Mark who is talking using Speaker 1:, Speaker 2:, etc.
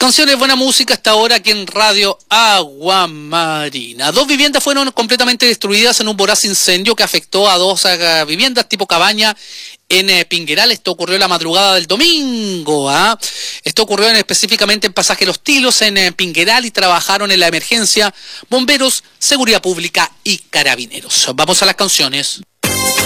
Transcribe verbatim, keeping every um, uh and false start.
Speaker 1: canciones, buena música hasta ahora aquí en Radio Aguamarina. Dos viviendas fueron completamente destruidas en un voraz incendio que afectó a dos uh, viviendas tipo cabaña en eh, Pingueral. Esto ocurrió en la madrugada del domingo. ¿ah? Esto ocurrió en, específicamente en Pasaje Los Tilos, en eh, Pingueral, y trabajaron en la emergencia bomberos, seguridad pública y carabineros. Vamos a las canciones.